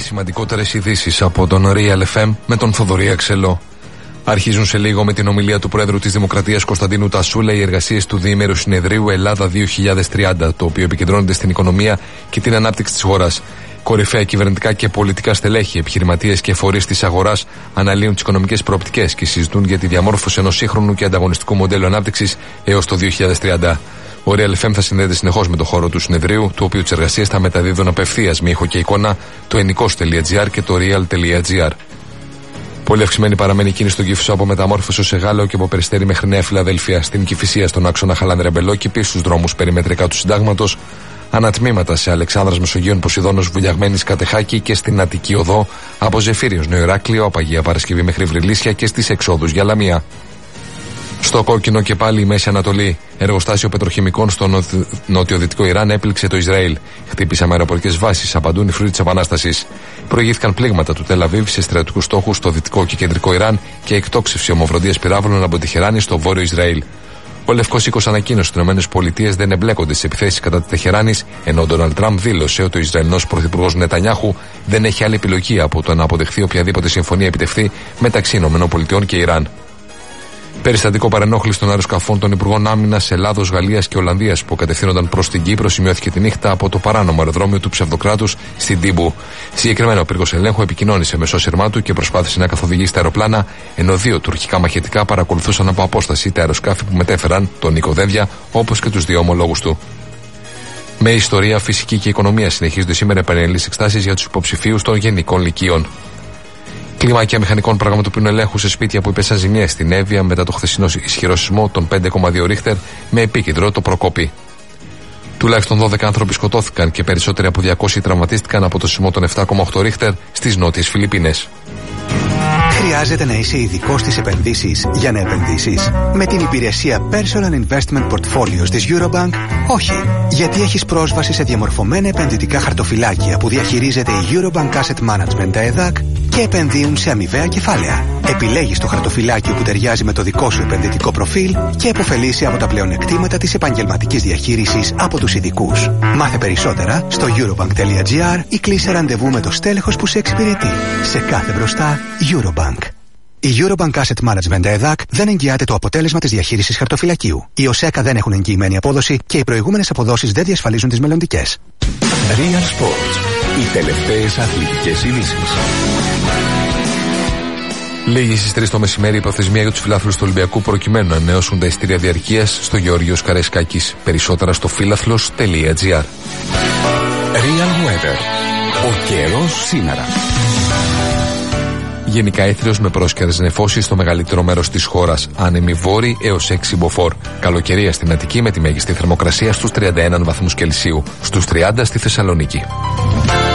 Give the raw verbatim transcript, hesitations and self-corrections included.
σημαντικότερες ειδήσεις από τον Real εφ εμ με τον Θοδωρή Αξελό. Αρχίζουν σε λίγο με την ομιλία του Πρόεδρου της Δημοκρατίας Κωνσταντίνου Τασούλα οι εργασίες του Διήμερου Συνεδρίου Ελλάδα δύο χιλιάδες τριάντα, το οποίο επικεντρώνεται στην οικονομία και την ανάπτυξη της χώρας. Κορυφαία κυβερνητικά και πολιτικά στελέχη, επιχειρηματίες και φορείς της αγοράς αναλύουν τις οικονομικές προοπτικές και συζητούν για τη διαμόρφωση ενός σύγχρονου και ανταγωνιστικού μοντέλου ανάπτυξης έως το δύο χιλιάδες τριάντα. Ο Real εφ εμ θα συνδέεται συνεχώς με το χώρο του συνεδρίου, του οποίου τις εργασίες θα μεταδίδουν απευθείας με ήχο και εικόνα το ενικός τελεία τζι άρ και το real τελεία τζι άρ. Πολύ αυξημένη παραμένει η κίνηση στον Κηφισό από Μεταμόρφωσο σε Γάλλο και από Περιστέρι μέχρι Νέα Φιλαδέλφια. Στην Κηφισία, στον άξονα Χαλάνδρεια Μπελόκηπη, στους δρόμους περιμετρικά του Συντάγματος, ανατμήματα σε Αλεξάνδρας Μεσογείων Ποσειδώνος Βουλιαγμένης Κατεχάκη και στην Αττική Οδό από Ζεφύριος Νέο Ηράκλειο, από Αγία Παρασκευή μέχρι Βρυλίσια και στις εξόδους για Λαμία. Στο κόκκινο και πάλι η Μέση Ανατολή. Εργοστάσιο πετροχημικών στο νοτιοδυτικό Ιράν έπληξε το Ισραήλ. Χτύπησαν αεροπορικές βάσεις, απαντούν οι φρουροί της Επανάστασης. Προηγήθηκαν πλήγματα του Τελ Αβίβ σε στρατιωτικούς στόχους στο δυτικό και κεντρικό Ιράν και εκτόξευση ομοβροντίας πυράβλων από τη Τεχεράνη στο βόρειο Ισραήλ. Ο Λευκός Οίκος ανακοίνωσε ότι οι ΗΠΑ δεν εμπλέκονται στις επιθέσεις κατά τη Τεχεράνης, ενώ ο Ντόναλντ Τραμπ δήλωσε ότι ο Ισραηλινός πρωθυπουργός Νετανιάχου δεν έχει άλλη επιλογή από το να αποδεχθεί οποιαδήποτε συμφωνία επιτευχθεί μεταξύ ΗΠΑ και Ιράν. Περιστατικό παρενόχληση των αεροσκαφών των Υπουργών Άμυνας Ελλάδος, Γαλλίας και Ολλανδίας που κατευθύνονταν προς την Κύπρο σημειώθηκε τη νύχτα από το παράνομο αεροδρόμιο του ψευδοκράτους στην Τύμπου. Συγκεκριμένα, ο πύργος ελέγχου επικοινώνησε μέσω σύρμά του και προσπάθησε να καθοδηγήσει τα αεροπλάνα, ενώ δύο τουρκικά μαχητικά παρακολουθούσαν από απόσταση τα αεροσκάφη που μετέφεραν τον Νίκο Δένδια, όπως και τους δύο ομολόγους του. Με ιστορία, φυσική και οικονομία συνεχίζονται σήμερα επανειλημμένες εξετάσεις για τους υποψηφίους των γενικών λυκείων. Κλιμάκια μηχανικών πραγματοποιούν ελέγχου σε σπίτια που υπέσαν ζημιές στην Εύβοια μετά το χθεσινό ισχυρό σεισμό των πέντε κόμμα δύο ρίχτερ με επίκεντρο το Προκόπη. Τουλάχιστον δώδεκα άνθρωποι σκοτώθηκαν και περισσότεροι από διακόσιοι τραυματίστηκαν από το σεισμό των επτά κόμμα οκτώ ρίχτερ στις νότιες Φιλιππίνες. Χρειάζεται να είσαι ειδικός στις επενδύσεις για να επενδύσεις? Με την υπηρεσία Personal Investment Portfolios της Eurobank, όχι. Γιατί έχεις πρόσβαση σε διαμορφωμένα επενδυτικά χαρτοφυλάκια που διαχειρίζεται η Eurobank Asset Management ΕΔΑΚ και επενδύουν σε αμοιβαία κεφάλαια. Επιλέγεις το χαρτοφυλάκιο που ταιριάζει με το δικό σου επενδυτικό προφίλ και επωφελείσαι από τα πλεονεκτήματα της επαγγελματικής διαχείρισης από τους ειδικούς. Μάθε περισσότερα στο eurobank τελεία gr ή κλείσε ραντεβού με το στέλεχος που σε εξυπηρετεί. Σε κάθε μπροστά, Eurobank. Η Eurobank Asset Management ΕΔΑΚ δεν εγγυάται το αποτέλεσμα της διαχείρισης χαρτοφυλακίου. Οι ΟΣΕΚΑ δεν έχουν εγγυημένη απόδοση και οι προηγούμενες αποδόσεις δεν διασφαλίζουν τις μελλοντικές. Real Sports. Οι τελευταίες αθλητικές ειδήσεις. Λίγη στις τρεις το μεσημέρι η προθεσμία για τους φιλάθλους του Ολυμπιακού προκειμένου να ανανεώσουν τα εισιτήρια διαρκείας στο Γεώργιος Καραϊσκάκης. Περισσότερα στο φίλαθλος τελεία gr. Real Weather. Ο καιρός σήμερα. Γενικά έθριος με πρόσκαιρες νεφώσεις στο μεγαλύτερο μέρος της χώρας. Άνεμη βόρη έως έξι μποφόρ. Καλοκαιρία στην Αττική με τη μέγιστη θερμοκρασία στους τριάντα ένα βαθμούς Κελσίου. Στους τριάντα στη Θεσσαλονίκη.